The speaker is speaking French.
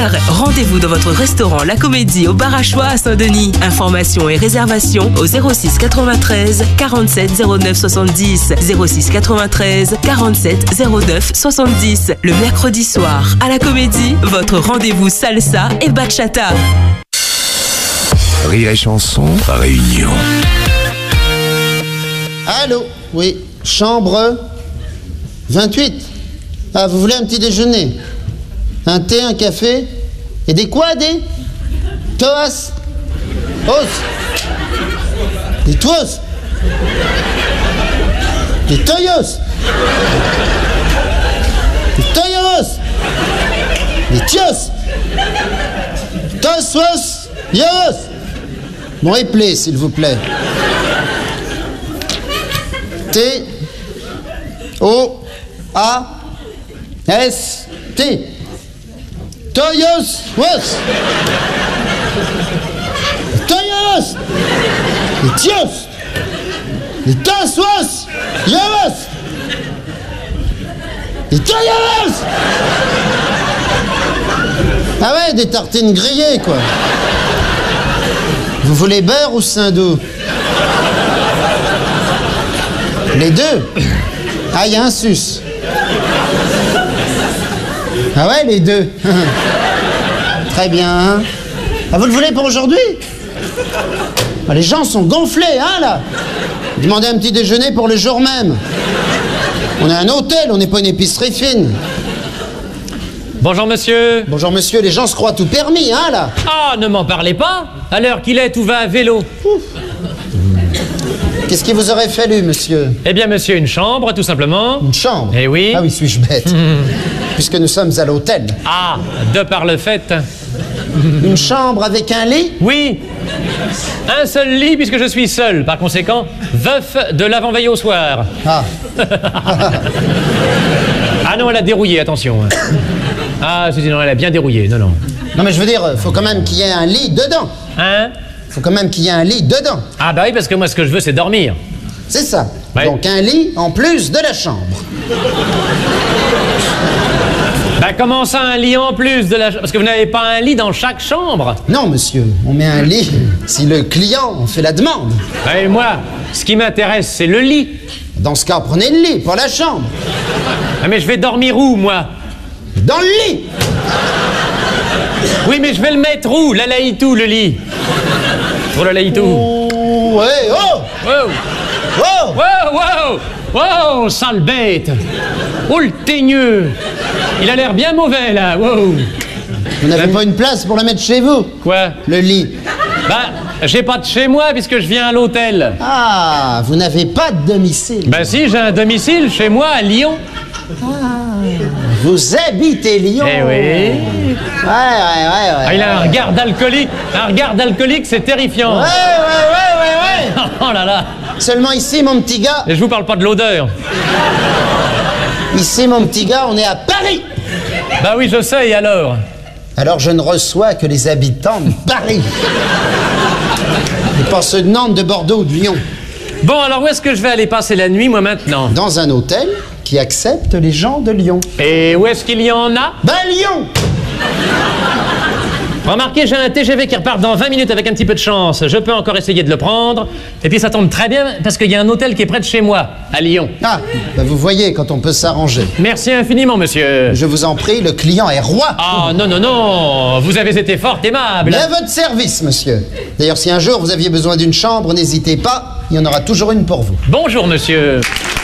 concert, rendez-vous dans votre restaurant La Comédie au Bar à Choix à Saint-Denis. Informations et réservations au 06 93 47 09 70. 06 93 47 09 70. Le mercredi soir, à La Comédie, votre rendez-vous salsa et bachata. Rire et chanson, réunion. Allô? Oui, chambre 28. Ah, vous voulez un petit déjeuner? Un thé, un café? Et des quoi, des? Toas? Os? Des toos? Des toyos? Des toyos? Des tios? Tosos? Yos? Bon, et plaît, s'il vous plaît. T O A S T. Toyos was. Toyos. Les tios. Les tas was. Yos. Les toyos. Ah ouais, des tartines grillées, quoi. Vous voulez beurre ou Saint-Doux? Les deux? Ah, il y a un sus. Ah ouais, les deux. Très bien. Ah, vous le voulez pour aujourd'hui? Ah, les gens sont gonflés, hein, là. Demandez un petit déjeuner pour le jour même. On est un hôtel, on n'est pas une épicerie fine. Bonjour monsieur. Bonjour monsieur, les gens se croient tout permis, hein, là. Ah, ne m'en parlez pas. À l'heure qu'il est, tout va à vélo. Qu'est-ce qui vous aurait fallu, monsieur? Eh bien monsieur, une chambre, tout simplement. Une chambre? Eh oui. Ah oui, suis-je bête. Puisque nous sommes à l'hôtel. Ah, de par le fait. Une chambre avec un lit? Oui. Un seul lit puisque je suis seul. Par conséquent, veuf de l'avant-veille au soir. Ah. Ah non, elle a dérouillé, attention. Ah, je dis non, elle a bien dérouillé, non, non. Non, mais je veux dire, faut quand même qu'il y ait un lit dedans. Hein? Faut quand même qu'il y ait un lit dedans. Ah bah oui, parce que moi, ce que je veux, c'est dormir. C'est ça. Ouais. Donc un lit en plus de la chambre. Bah comment ça, un lit en plus de la... Parce que vous n'avez pas un lit dans chaque chambre? Non, monsieur, on met un lit si le client en fait la demande. Bah et moi, ce qui m'intéresse, c'est le lit. Dans ce cas, prenez le lit, pas la chambre. Ah mais je vais dormir où, moi? Dans le lit! Oui, mais je vais le mettre où? La laïtou, le lit. Pour la laïtou. Oh, ouais, oh! Wow! Oh! Wow, wow! Wow, sale bête! Oh, le teigneux! Il a l'air bien mauvais, là, wow! Vous n'avez pas une place pour le mettre chez vous? Quoi? Le lit. Bah, j'ai pas de chez moi puisque je viens à l'hôtel. Ah, vous n'avez pas de domicile. Bah si, j'ai un domicile chez moi à Lyon. Vous habitez Lyon. Eh oui. Ouais. Ah, il a un regard d'alcoolique. Un regard d'alcoolique, c'est terrifiant. Ouais. Oh là là. Seulement ici, mon petit gars. Et je vous parle pas de l'odeur. Ici, mon petit gars, on est à Paris. Bah oui, je sais, et alors? Alors je ne reçois que les habitants de Paris. Et pas ceux de Nantes, de Bordeaux ou de Lyon. Bon, alors où est-ce que je vais aller passer la nuit, moi, maintenant? Dans un hôtel qui accepte les gens de Lyon. Et où est-ce qu'il y en a? Ben Lyon! Remarquez, j'ai un TGV qui repart dans 20 minutes avec un petit peu de chance. Je peux encore essayer de le prendre. Et puis ça tombe très bien parce qu'il y a un hôtel qui est près de chez moi, à Lyon. Ah, ben vous voyez quand on peut s'arranger. Merci infiniment, monsieur. Je vous en prie, le client est roi. Ah, non, non, non, vous avez été fort aimable. Mais à votre service, monsieur. D'ailleurs, si un jour vous aviez besoin d'une chambre, n'hésitez pas, il y en aura toujours une pour vous. Bonjour, monsieur.